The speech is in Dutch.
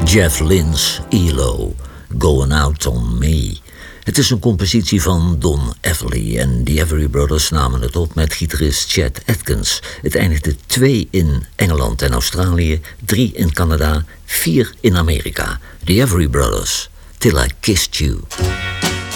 Jeff Lynne's ELO, Going Out On Me. Het is een compositie van Don Everly en de Everly Brothers namen het op met gitarist Chet Atkins. Het eindigde 2 in Engeland en Australië, 3 in Canada, 4 in Amerika. The Everly Brothers, Till I Kissed You.